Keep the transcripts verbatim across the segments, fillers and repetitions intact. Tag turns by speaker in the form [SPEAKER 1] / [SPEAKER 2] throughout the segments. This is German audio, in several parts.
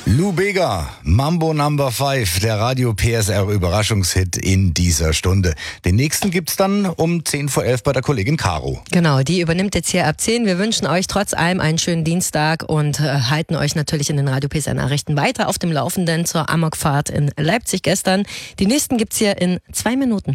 [SPEAKER 1] Lou Bega, Mambo Number fünf, der Radio P S R Überraschungshit in dieser Stunde. Den nächsten gibt's dann um zehn vor elf bei der Kollegin Caro.
[SPEAKER 2] Genau, die übernimmt jetzt hier ab zehn. Wir wünschen euch trotz allem einen schönen Dienstag und äh, halten euch natürlich in den Radio P S R Nachrichten weiter auf dem Laufenden zur Amokfahrt in Leipzig gestern. Die nächsten gibt's hier in zwei Minuten.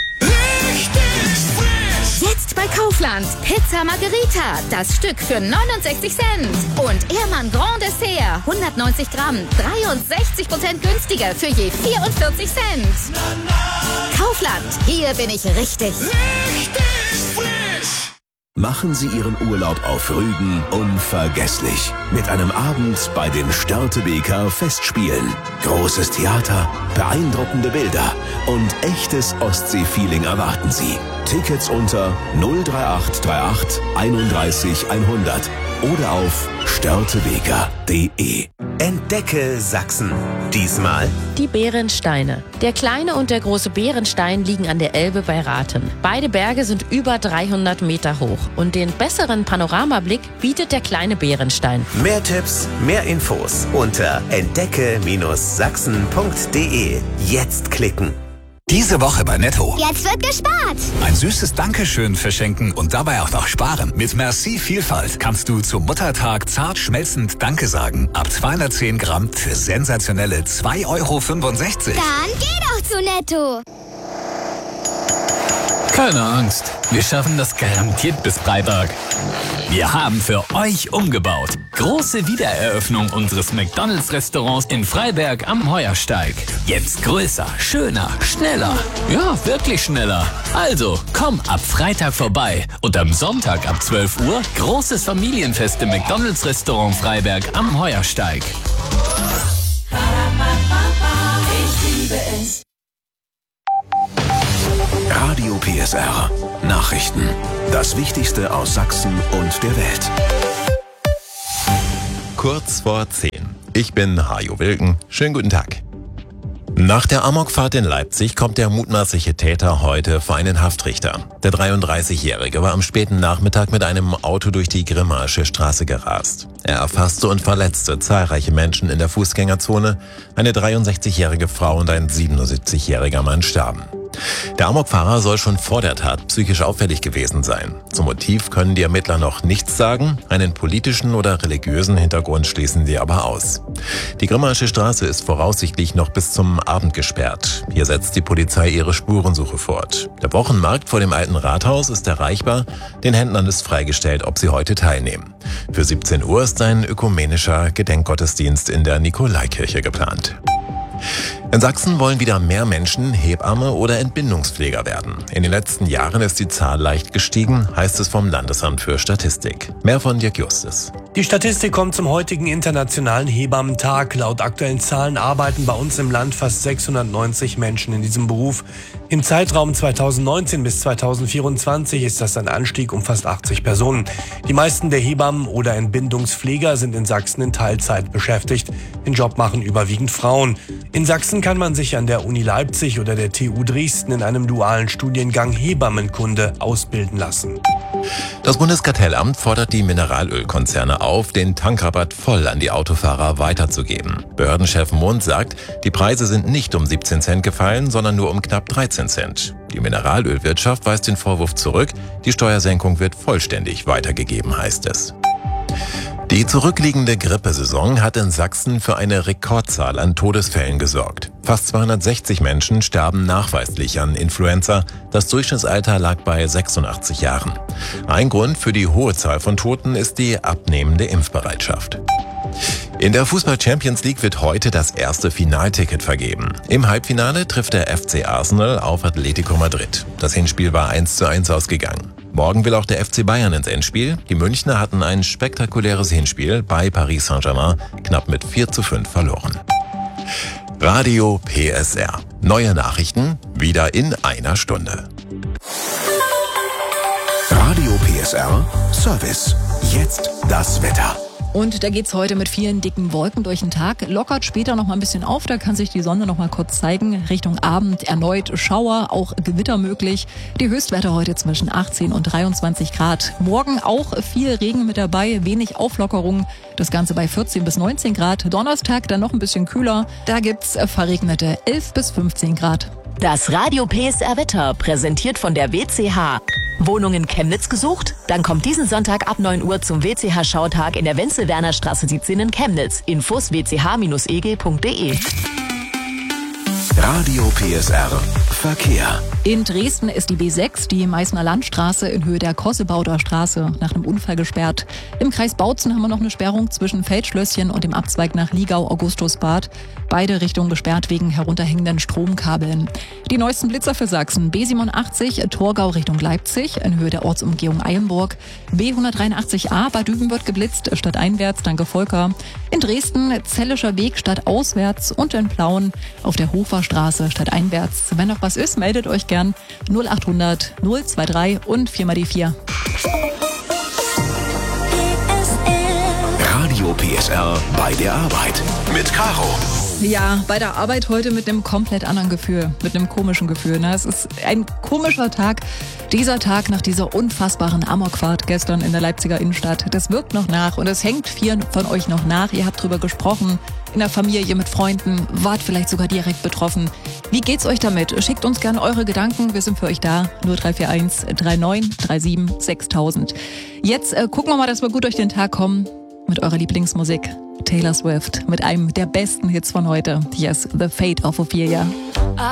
[SPEAKER 3] Jetzt bei Kaufland. Pizza Margherita. Das Stück für neunundsechzig Cent. Und Ehrmann Grand Dessert. hundertneunzig Gramm. dreiundsechzig Prozent günstiger für je vierundvierzig Cent. Kaufland. Hier bin ich richtig.
[SPEAKER 4] Richtig frisch. Machen Sie Ihren Urlaub auf Rügen unvergesslich. Mit einem Abend bei den Störtebeker Festspielen. Großes Theater, beeindruckende Bilder und echtes Ostsee-Feeling erwarten Sie. Tickets unter null drei acht drei acht einunddreißig hundert oder auf störtebeker punkt de.
[SPEAKER 5] Entdecke Sachsen. Diesmal
[SPEAKER 6] die Bärensteine. Der kleine und der große Bärenstein liegen an der Elbe bei Rathen. Beide Berge sind über dreihundert Meter hoch und den besseren Panoramablick bietet der kleine Bärenstein.
[SPEAKER 5] Mehr Tipps, mehr Infos unter entdecke Sachsen punkt de. Jetzt klicken.
[SPEAKER 7] Diese Woche bei Netto.
[SPEAKER 8] Jetzt wird gespart.
[SPEAKER 7] Ein süßes Dankeschön verschenken und dabei auch noch sparen. Mit Merci Vielfalt kannst du zum Muttertag zart schmelzend Danke sagen. Ab zweihundertzehn Gramm für sensationelle zwei Euro fünfundsechzig.
[SPEAKER 8] Dann geh doch zu Netto.
[SPEAKER 9] Keine Angst, wir schaffen das garantiert bis Freitag. Wir haben für euch umgebaut. Große Wiedereröffnung unseres McDonald's-Restaurants in Freiberg am Heuersteig. Jetzt größer, schöner, schneller. Ja, wirklich schneller. Also, komm ab Freitag vorbei. Und am Sonntag ab zwölf Uhr großes Familienfest im McDonald's-Restaurant Freiberg am Heuersteig.
[SPEAKER 4] Ich liebe es. Radio P S R. Nachrichten. Das Wichtigste aus Sachsen und der Welt.
[SPEAKER 10] Kurz vor zehn. Ich bin Hajo Wilken. Schönen guten Tag. Nach der Amokfahrt in Leipzig kommt der mutmaßliche Täter heute vor einen Haftrichter. Der dreiunddreißigjährige war am späten Nachmittag mit einem Auto durch die Grimmaische Straße gerast. Er erfasste und verletzte zahlreiche Menschen in der Fußgängerzone. Eine dreiundsechzigjährige Frau und ein siebenundsiebzigjähriger Mann starben. Der Amokfahrer soll schon vor der Tat psychisch auffällig gewesen sein. Zum Motiv können die Ermittler noch nichts sagen, einen politischen oder religiösen Hintergrund schließen sie aber aus. Die Grimmaische Straße ist voraussichtlich noch bis zum Abend gesperrt. Hier setzt die Polizei ihre Spurensuche fort. Der Wochenmarkt vor dem alten Rathaus ist erreichbar, den Händlern ist freigestellt, ob sie heute teilnehmen. Für siebzehn Uhr ist ein ökumenischer Gedenkgottesdienst in der Nikolaikirche geplant. In Sachsen wollen wieder mehr Menschen Hebamme oder Entbindungspfleger werden. In den letzten Jahren ist die Zahl leicht gestiegen, heißt es vom Landesamt für Statistik. Mehr von Dirk Justus.
[SPEAKER 11] Die Statistik kommt zum heutigen Internationalen Hebammentag. Laut aktuellen Zahlen arbeiten bei uns im Land fast sechshundertneunzig Menschen in diesem Beruf. Im Zeitraum zweitausendneunzehn bis zweitausendvierundzwanzig ist das ein Anstieg um fast achtzig Personen. Die meisten der Hebammen oder Entbindungspfleger sind in Sachsen in Teilzeit beschäftigt. Den Job machen überwiegend Frauen. In Sachsen kann man sich an der Uni Leipzig oder der T U Dresden in einem dualen Studiengang Hebammenkunde ausbilden lassen.
[SPEAKER 10] Das Bundeskartellamt fordert die Mineralölkonzerne auf, den Tankrabatt voll an die Autofahrer weiterzugeben. Behördenchef Mund sagt, die Preise sind nicht um siebzehn Cent gefallen, sondern nur um knapp dreizehn Cent. Die Mineralölwirtschaft weist den Vorwurf zurück, die Steuersenkung wird vollständig weitergegeben, heißt es. Die zurückliegende Grippesaison hat in Sachsen für eine Rekordzahl an Todesfällen gesorgt. Fast zweihundertsechzig Menschen sterben nachweislich an Influenza. Das Durchschnittsalter lag bei sechsundachtzig Jahren. Ein Grund für die hohe Zahl von Toten ist die abnehmende Impfbereitschaft. In der Fußball-Champions League wird heute das erste Finalticket vergeben. Im Halbfinale trifft der F C Arsenal auf Atletico Madrid. Das Hinspiel war eins zu eins ausgegangen. Morgen will auch der F C Bayern ins Endspiel. Die Münchner hatten ein spektakuläres Hinspiel bei Paris Saint-Germain, knapp mit vier zu fünf verloren. Radio P S R. Neue Nachrichten wieder in einer Stunde.
[SPEAKER 4] Radio P S R Service. Jetzt das Wetter.
[SPEAKER 12] Und da geht's heute mit vielen dicken Wolken durch den Tag. Lockert später noch mal ein bisschen auf, da kann sich die Sonne noch mal kurz zeigen. Richtung Abend erneut Schauer, auch Gewitter möglich. Die Höchstwerte heute zwischen achtzehn und dreiundzwanzig Grad. Morgen auch viel Regen mit dabei, wenig Auflockerung. Das Ganze bei vierzehn bis neunzehn Grad. Donnerstag dann noch ein bisschen kühler. Da gibt's verregnete elf bis fünfzehn Grad.
[SPEAKER 13] Das Radio P S R Wetter, präsentiert von der W C H. Wohnung in Chemnitz gesucht? Dann kommt diesen Sonntag ab neun Uhr zum W C H-Schautag in der Wenzel-Werner-Straße siebzehn in Chemnitz. Infos w c h bindestrich e g punkt d e.
[SPEAKER 4] Radio P S R Verkehr.
[SPEAKER 12] In Dresden ist die B sechs, die Meißner Landstraße in Höhe der Kossebauder Straße, nach einem Unfall gesperrt. Im Kreis Bautzen haben wir noch eine Sperrung zwischen Feldschlösschen und dem Abzweig nach Liegau-Augustusbad. Beide Richtungen gesperrt wegen herunterhängenden Stromkabeln. Die neuesten Blitzer für Sachsen. B siebenundachtzig, Torgau Richtung Leipzig, in Höhe der Ortsumgehung Eilenburg. B hundertdreiundachtzig a, Bad Düben wird geblitzt, stadteinwärts, danke Volker. In Dresden, Zellischer Weg stadtauswärts und in Plauen auf der Hoferstraße stadteinwärts. Wenn noch was ist, meldet euch gerne. null achthundert null drei drei und vier mal die vier.
[SPEAKER 4] Radio P S R bei der Arbeit mit Caro.
[SPEAKER 12] Ja, bei der Arbeit heute mit einem komplett anderen Gefühl, mit einem komischen Gefühl. Ne? Es ist ein komischer Tag, dieser Tag nach dieser unfassbaren Amokfahrt gestern in der Leipziger Innenstadt. Das wirkt noch nach und es hängt vielen von euch noch nach. Ihr habt drüber gesprochen, in der Familie, mit Freunden, wart vielleicht sogar direkt betroffen. Wie geht's euch damit? Schickt uns gerne eure Gedanken, wir sind für euch da. null drei vier eins drei neun drei sieben sechstausend. Jetzt äh, gucken wir mal, dass wir gut durch den Tag kommen mit eurer Lieblingsmusik. Taylor Swift mit einem der besten Hits von heute. Yes, The Fate of Ophelia.